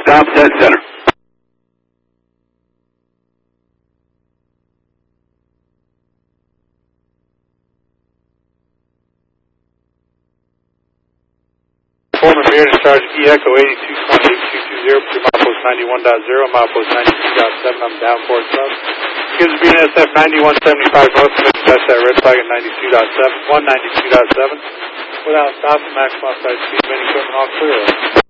stop, dead center. Former Beard in charge of Echo 8228-220, to milepost 91.0, milepost 92.7, I'm down for it, sub. Gives me an SF 9175 north, touch that red flag at 92.7, 192.7. Without stopping, maximum outside speed, main equipment all clear.